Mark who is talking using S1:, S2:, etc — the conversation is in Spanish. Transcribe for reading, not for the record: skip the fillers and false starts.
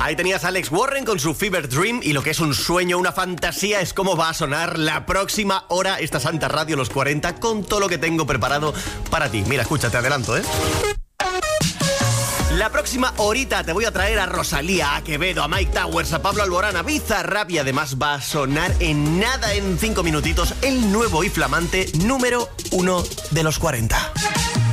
S1: Ahí tenías a Alex Warren con su Fever Dream, y lo que es un sueño, una fantasía, es cómo va a sonar la próxima hora esta Santa Radio Los 40 con todo lo que tengo preparado para ti. Mira, escucha, te adelanto, ¿eh? La próxima horita te voy a traer a Rosalía, a Quevedo, a Mike Towers, a Pablo Alborán, a Bizarrap, y además va a sonar en nada, en 5 minutitos, el nuevo y flamante número 1 de los 40.